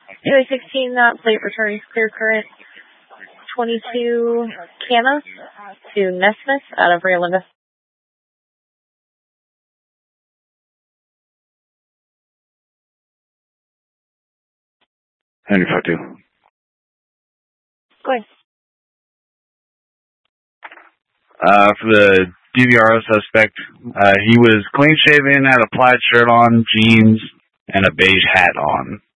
Highway 16, plate returning clear current 22 Canna to Nesmith out of Rio Linda. 95-2. Go ahead. For the DVRO suspect, he was clean shaven, had a plaid shirt on, jeans, and a beige hat on.